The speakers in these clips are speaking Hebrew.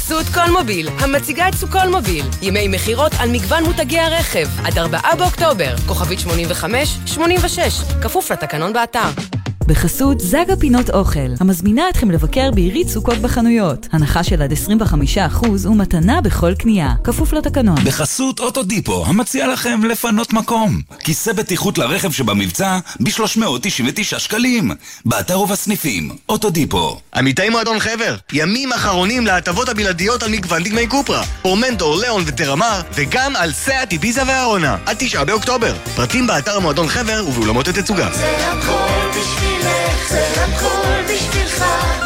בחסות קולמוביל, המציגה את סוקולמוביל. ימי מחירות על מגוון מותגי הרכב. עד 4 באוקטובר. כוכבית 85-86. כפוף לתקנון באתר. בחסות זגה פינות אוכל, המזמינה אתכם לבקר בעירית סוכות בחנויות. הנחה של עד 25% ומתנה בכל קנייה. כפוף לתקנון. בחסות אוטודיפו, המציע לכם לפנות מקום. כיסא בטיחות לרכב שבמבצע ב-399 שקלים. באתר ובסניפים, אוטודיפו. עמיתי מועדון חבר, ימים אחרונים להטבות הבלעדיות על מגוון דגמי קופרה. פורמנטור, ליאון וטרמר, וגם על סאט, איביזה והרונה. עד 9 באוקטובר. פרטים באתר מועדון חבר ובאולמות התצוגה. זה הכל בשבילך, זה הכל בשבילך,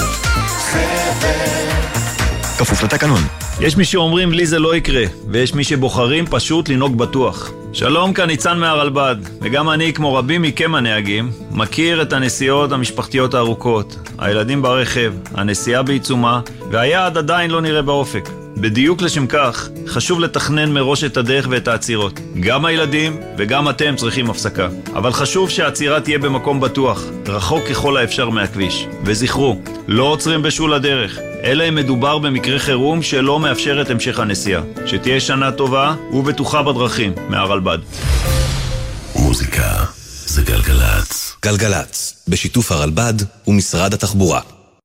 חבר. כפוף לתקנון. יש מי שאומרים לי זה לא יקרה, ויש מי שבוחרים פשוט לנהוג בטוח. שלום, כאן ניצן מהרלב"ד, וגם אני, כמו רבים מכם הנהגים, מכיר את הנסיעות המשפחתיות הארוכות, הילדים ברכב, הנסיעה בעיצומה, והיעד עדיין לא נראה באופק. בדיוק לשם כך, חשוב לתכנן מראש את הדרך ואת העצירות. גם הילדים וגם אתם צריכים הפסקה. אבל חשוב שהעצירה תהיה במקום בטוח, רחוק ככל האפשר מהכביש. וזכרו, לא עוצרים בשול הדרך, אלא אם מדובר במקרה חירום שלא מאפשר את המשך הנסיעה. שתהיה שנה טובה ובטוחה בדרכים, מהרלב"ד. מוזיקה זה גלגלץ. גלגלץ, בשיתוף הרלב"ד ומשרד התחבורה.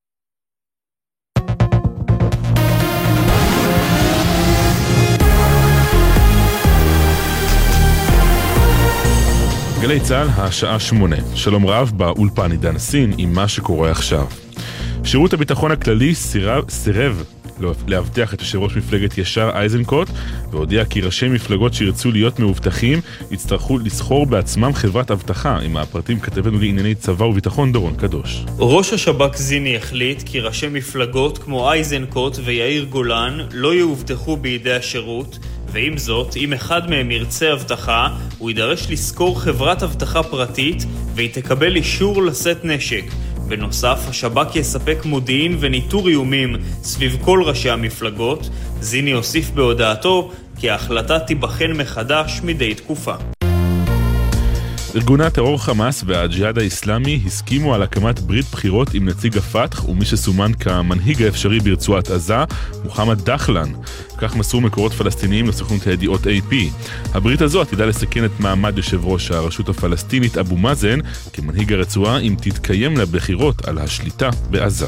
גלי צהל, השעה 8. שלום רב, באולפן עידן סין עם מה שקורה עכשיו. שירות הביטחון הכללי סירב להבטיח את יושב ראש מפלגת ישר איזנקוט, והודיע כי ראשי מפלגות שירצו להיות מאובטחים יצטרכו לסחור בעצמם חברת אבטחה. עם הפרטים כתבנו לענייני צבא וביטחון דורון קדוש. ראש השב"כ זיני החליט כי ראשי מפלגות כמו איזנקוט ויאיר גולן לא יאובטחו בידי השירות, ועם זאת, אם אחד מהם ירצה אבטחה, הוא יידרש לזכור חברת אבטחה פרטית והיא תקבל אישור לשאת נשק. בנוסף, השב"כ יספק מודיעין וניטור איומים סביב כל ראשי המפלגות. זיני הוסיף בהודעתו כי ההחלטה תיבחן מחדש מדי תקופה. ארגוני הטרור חמאס והג'יהאד האסלאמי הסכימו על הקמת ברית בחירות עם נציג הפתח ומי שסומן כמנהיג האפשרי ברצועת עזה, מוחמד דחלן. כך מסרו מקורות פלסטיניים לסוכנות הידיעות AP. הברית הזו עתידה לסכן את מעמד יושב ראש הרשות הפלסטינית אבו מאזן כמנהיג הרצועה אם תתקיים לבחירות על השליטה בעזה.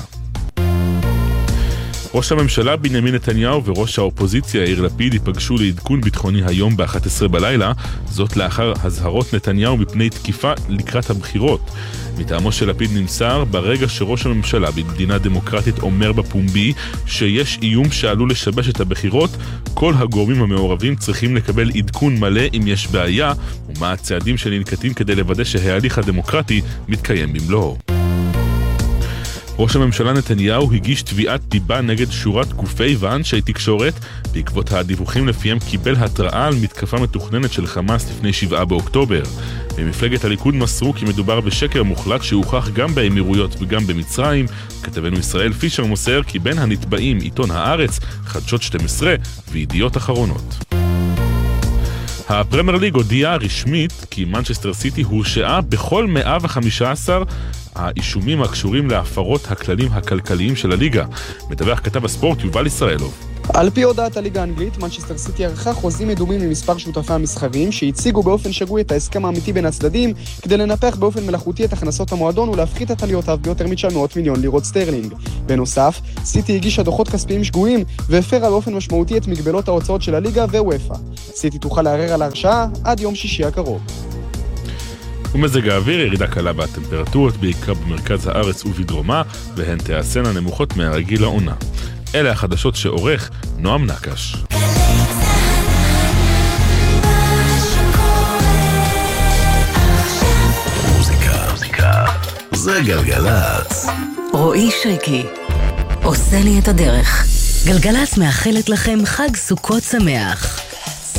ראש הממשלה בנימין נתניהו וראש האופוזיציה יאיר לפיד ייפגשו לעדכון ביטחוני היום ב-11 בלילה, זאת לאחר הזהרות נתניהו מפני תקיפה לקראת הבחירות. מטעמו של לפיד נמסר, ברגע שראש הממשלה במדינה דמוקרטית אומר בפומבי שיש איום שעלול לשבש את הבחירות, כל הגורמים המעורבים צריכים לקבל עדכון מלא אם יש בעיה ומה הצעדים שננקטים כדי לוודא שההליך הדמוקרטי מתקיים במלואו. ראש הממשלה נתניהו הגיש תביעת דיבה נגד שורת גופי ואנשי תקשורת בעקבות הדיווחים לפיהם קיבל התראה על מתקפה מתוכננת של חמאס לפני 7 באוקטובר. במפלגת הליכוד מסרו כי מדובר בשקר מוחלט שהוכח גם באמירויות וגם במצרים. כתבנו ישראל פישר מוסר כי בין הנתבעים עיתון הארץ, חדשות 12 וידיעות אחרונות. הפרמייר ליג הודיעה רשמית כי מנצ'סטר סיטי הורשעה בכל 115 האישומים הקשורים להפרות הכללים הכלכליים של הליגה. מדווח כתב הספורט יובל ישראלוב. על פי הודעת הליגה האנגלית, מנצ'סטר סיטי ערכה חוזים מדומים למספר שותפי המסחריים שהציגו באופן שגוי את ההסכם האמיתי בין הצדדים כדי לנפח באופן מלאכותי את הכנסות המועדון ולהפחית את עליותיו ביותר מ-900 מיליון לירות סטרלינג. בנוסף, סיטי הגישה דוחות כספיים שגויים והפרה באופן משמעותי את מגבלות ההוצאות של הליגה ווופא. סיטי תוכל לערער על ההרשעה עד יום שישי הקרוב. ומזג האוויר, ירידה קלה בטמפרטורות, בעיקר במרכז הארץ ובדרומה, והן תעשנה נמוכות מהרגיל לעונה. אלה החדשות שעורך נועם נקש. מוזיקה זה גלגלץ. רועי שריקי עושה לי את הדרך. גלגלץ מאחלת לכם חג סוכות שמח.